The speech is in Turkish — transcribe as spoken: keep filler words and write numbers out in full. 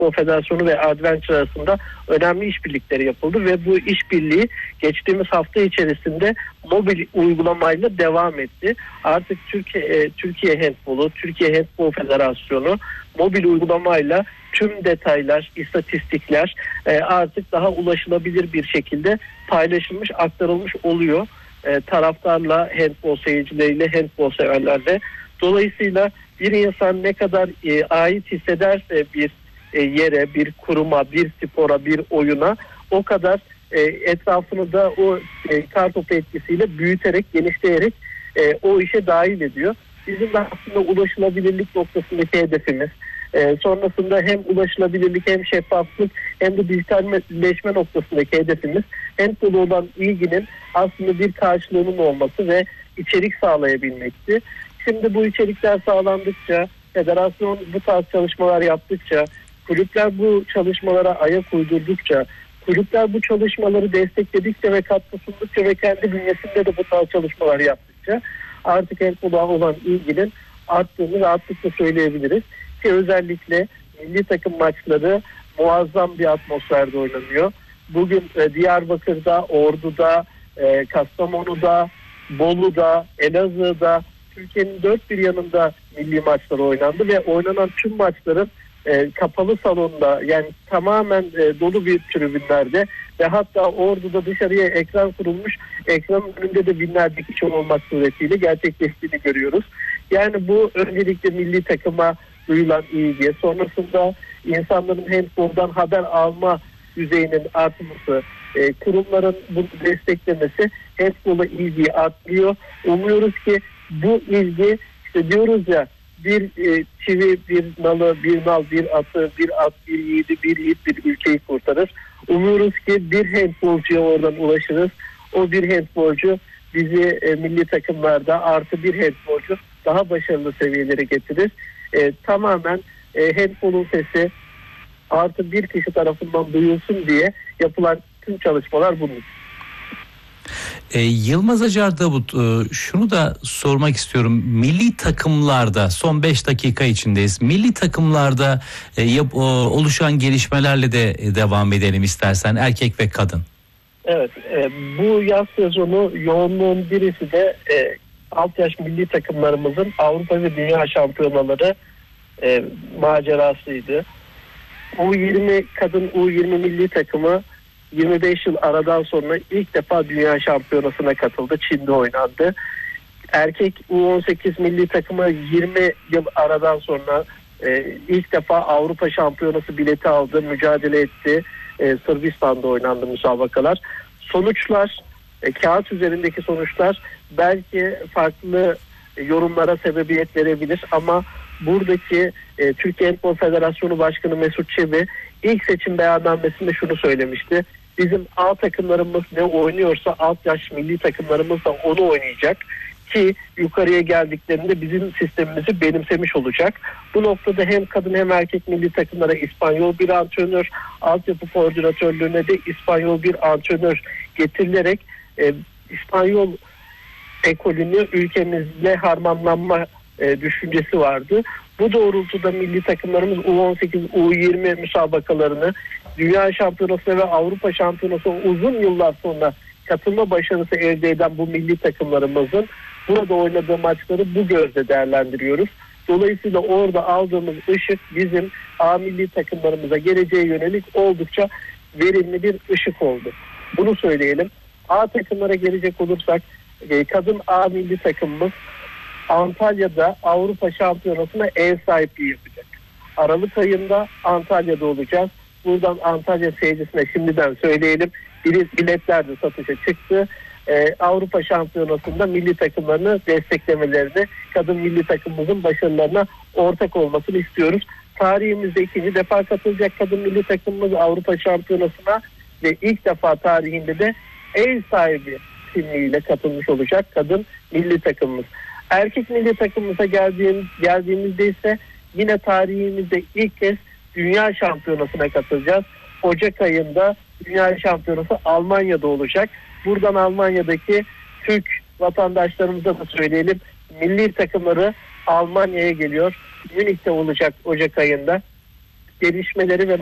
Handball Federasyonu ve Adventure arasında önemli işbirlikleri yapıldı ve bu işbirliği geçtiğimiz hafta içerisinde mobil uygulamayla devam etti. Artık Türkiye Türkiye Handball'u, Türkiye Handball Federasyonu mobil uygulamayla tüm detaylar, istatistikler artık daha ulaşılabilir bir şekilde paylaşılmış, aktarılmış oluyor. Taraftarla, handball seyircileriyle, handball severlerle. Dolayısıyla bir insan ne kadar e, ait hissederse bir e, yere, bir kuruma, bir spora, bir oyuna, o kadar e, etrafını da o e, kartopu etkisiyle büyüterek, genişleyerek e, o işe dahil ediyor. Bizim de aslında ulaşılabilirlik noktasındaki hedefimiz. E, sonrasında hem ulaşılabilirlik, hem şeffaflık, hem de dijitalleşme noktasındaki hedefimiz handball'a olan ilginin aslında bir karşılığının olması ve içerik sağlayabilmekti. Şimdi bu içerikler sağlandıkça, federasyon bu tarz çalışmalar yaptıkça, kulüpler bu çalışmalara ayak uydurdukça, kulüpler bu çalışmaları destekledikçe ve katkı sundukça ve kendi bünyesinde de bu tarz çalışmalar yaptıkça artık handball'a olan ilginin arttığını rahatlıkla söyleyebiliriz. Ki özellikle milli takım maçları muazzam bir atmosferde oynanıyor. Bugün e, Diyarbakır'da, Ordu'da, e, Kastamonu'da, Bolu'da, Elazığ'da, Türkiye'nin dört bir yanında milli maçlar oynandı ve oynanan tüm maçların e, kapalı salonda, yani tamamen e, dolu bir tribünlerde ve hatta Ordu'da dışarıya ekran kurulmuş, ekranın önünde de binlerce kişi olmak suretiyle gerçekleştiğini görüyoruz. Yani bu öncelikle milli takıma duyulan ilgi, sonrasında insanların handball'dan haber alma düzeyinin artması, e, kurumların bunu desteklemesi handball'a ilgiyi arttırıyor. Umuyoruz ki bu ilgi, işte diyoruz ya, bir e, çivi bir nalı, bir nal bir atı, bir at bir yiğidi, bir yiğit bir ülkeyi kurtarır. Umuyoruz ki bir handbolcuya oradan ulaşırız. O bir handbolcu bizi e, milli takımlarda artı bir handbolcu daha başarılı seviyelere getirir. E, tamamen e, handbolun sesi artı bir kişi tarafından duyulsun diye yapılan tüm çalışmalar bunun. E, Yılmaz Acar Davut, e, şunu da sormak istiyorum. Milli takımlarda son beş dakika içindeyiz. Milli takımlarda e, yap, o, oluşan gelişmelerle de e, devam edelim istersen, erkek ve kadın. Evet, e, bu yaz sezonu yoğunluğun birisi de e, alt yaş milli takımlarımızın Avrupa ve Dünya şampiyonaları e, macerasıydı. U yirmi kadın U yirmi milli takımı yirmi beş yıl aradan sonra ilk defa dünya şampiyonasına katıldı. Çin'de oynandı. Erkek U on sekiz milli takımı yirmi yıl aradan sonra e, ilk defa Avrupa şampiyonası bileti aldı, mücadele etti. E, Sırbistan'da oynandı müsabakalar. Sonuçlar, e, kağıt üzerindeki sonuçlar belki farklı e, yorumlara sebebiyet verebilir ama buradaki e, Türkiye Handball Federasyonu Başkanı Mesut Çebi ilk seçim beyannamesinde şunu söylemişti. Bizim A takımlarımız ne oynuyorsa alt yaş milli takımlarımız da onu oynayacak ki yukarıya geldiklerinde bizim sistemimizi benimsemiş olacak. Bu noktada hem kadın hem erkek milli takımlara İspanyol bir antrenör, altyapı koordinatörlüğüne de İspanyol bir antrenör getirilerek e, İspanyol ekolünü ülkemizle harmanlanma e, düşüncesi vardı. Bu doğrultuda milli takımlarımız U on sekiz, U yirmi müsabakalarını, Dünya Şampiyonası ve Avrupa Şampiyonası uzun yıllar sonra katılma başarısı elde eden bu milli takımlarımızın burada oynadığı maçları bu gözle değerlendiriyoruz. Dolayısıyla orada aldığımız ışık bizim A milli takımlarımıza geleceğe yönelik oldukça verimli bir ışık oldu. Bunu söyleyelim. A takımlara gelecek olursak kadın A milli takımımız Antalya'da Avrupa Şampiyonası'na ev sahipliği yapacak. Aralık ayında Antalya'da olacağız. Buradan Antalya seyircisine şimdiden söyleyelim. Biletler de satışa çıktı. Ee, Avrupa Şampiyonası'nda milli takımlarını desteklemelerini, kadın milli takımımızın başarılarına ortak olmasını istiyoruz. Tarihimizde ikinci defa katılacak kadın milli takımımız Avrupa Şampiyonası'na ve ilk defa tarihinde de ev sahibi kimliğiyle katılmış olacak kadın milli takımımız. Erkek milli takımımıza geldiğimiz, geldiğimizde ise yine tarihimizde ilk kez Dünya Şampiyonası'na katılacağız. Ocak ayında Dünya Şampiyonası Almanya'da olacak. Buradan Almanya'daki Türk vatandaşlarımıza da söyleyelim. Milli takımları Almanya'ya geliyor. Münih'te olacak Ocak ayında. gelişmeleri ve